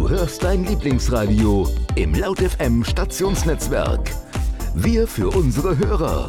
Du hörst dein Lieblingsradio im Laut FM Stationsnetzwerk. Wir für unsere Hörer.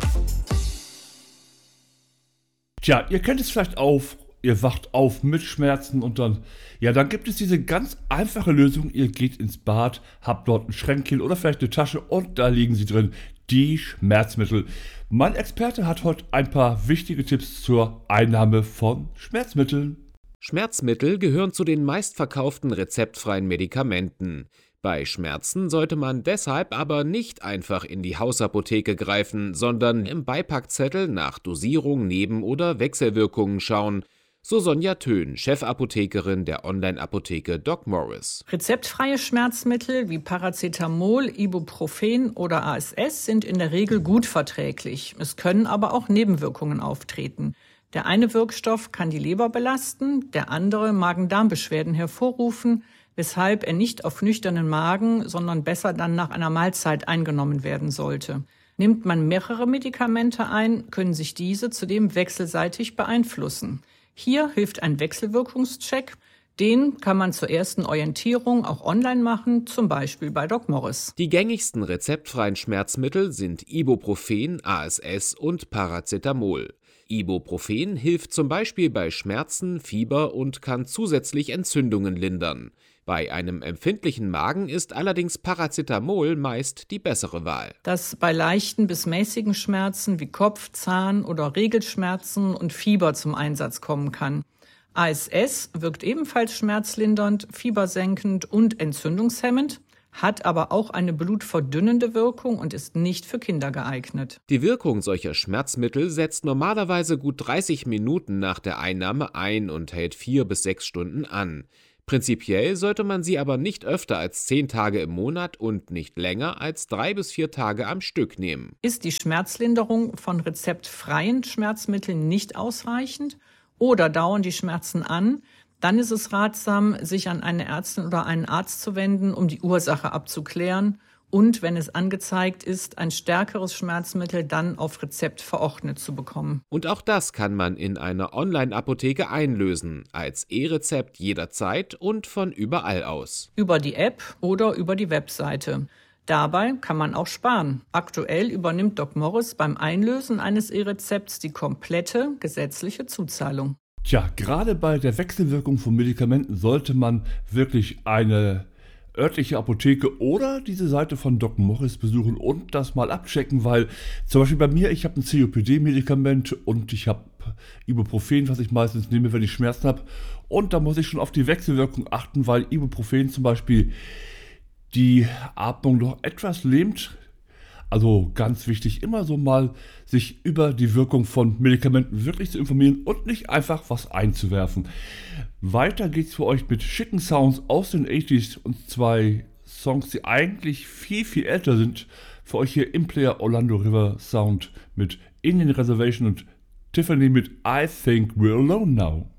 Tja, ihr kennt es vielleicht auch, ihr wacht auf mit Schmerzen und dann gibt es diese ganz einfache Lösung. Ihr geht ins Bad, habt dort ein Schränkchen oder vielleicht eine Tasche und da liegen sie drin, die Schmerzmittel. Mein Experte hat heute ein paar wichtige Tipps zur Einnahme von Schmerzmitteln. Schmerzmittel gehören zu den meistverkauften rezeptfreien Medikamenten. Bei Schmerzen sollte man deshalb aber nicht einfach in die Hausapotheke greifen, sondern im Beipackzettel nach Dosierung, Neben- oder Wechselwirkungen schauen. So Sonja Thön, Chefapothekerin der Online-Apotheke Doc Morris. Rezeptfreie Schmerzmittel wie Paracetamol, Ibuprofen oder ASS sind in der Regel gut verträglich. Es können aber auch Nebenwirkungen auftreten. Der eine Wirkstoff kann die Leber belasten, der andere Magen-Darm-Beschwerden hervorrufen, weshalb er nicht auf nüchternen Magen, sondern besser dann nach einer Mahlzeit eingenommen werden sollte. Nimmt man mehrere Medikamente ein, können sich diese zudem wechselseitig beeinflussen. Hier hilft ein Wechselwirkungscheck. Den kann man zur ersten Orientierung auch online machen, zum Beispiel bei Doc Morris. Die gängigsten rezeptfreien Schmerzmittel sind Ibuprofen, ASS und Paracetamol. Ibuprofen hilft zum Beispiel bei Schmerzen, Fieber und kann zusätzlich Entzündungen lindern. Bei einem empfindlichen Magen ist allerdings Paracetamol meist die bessere Wahl. Das bei leichten bis mäßigen Schmerzen wie Kopf-, Zahn- oder Regelschmerzen und Fieber zum Einsatz kommen kann. ASS wirkt ebenfalls schmerzlindernd, fiebersenkend und entzündungshemmend, hat aber auch eine blutverdünnende Wirkung und ist nicht für Kinder geeignet. Die Wirkung solcher Schmerzmittel setzt normalerweise gut 30 Minuten nach der Einnahme ein und hält 4 bis 6 Stunden an. Prinzipiell sollte man sie aber nicht öfter als 10 Tage im Monat und nicht länger als 3 bis 4 Tage am Stück nehmen. Ist die Schmerzlinderung von rezeptfreien Schmerzmitteln nicht ausreichend oder dauern die Schmerzen an, dann ist es ratsam, sich an eine Ärztin oder einen Arzt zu wenden, um die Ursache abzuklären und, wenn es angezeigt ist, ein stärkeres Schmerzmittel dann auf Rezept verordnet zu bekommen. Und auch das kann man in einer Online-Apotheke einlösen, als E-Rezept jederzeit und von überall aus. Über die App oder über die Webseite. Dabei kann man auch sparen. Aktuell übernimmt Doc Morris beim Einlösen eines E-Rezepts die komplette gesetzliche Zuzahlung. Tja, gerade bei der Wechselwirkung von Medikamenten sollte man wirklich eine örtliche Apotheke oder diese Seite von Doc Morris besuchen und das mal abchecken, weil zum Beispiel bei mir, ich habe ein COPD-Medikament und ich habe Ibuprofen, was ich meistens nehme, wenn ich Schmerzen habe, und da muss ich schon auf die Wechselwirkung achten, weil Ibuprofen zum Beispiel die Atmung doch etwas lähmt. Also ganz wichtig, immer so mal sich über die Wirkung von Medikamenten wirklich zu informieren und nicht einfach was einzuwerfen. Weiter geht's für euch mit schicken Sounds aus den 80s und 2 Songs, die eigentlich viel, viel älter sind. Für euch hier im Player Orlando River Sound mit Indian Reservation und Tiffany mit I Think We're Alone Now.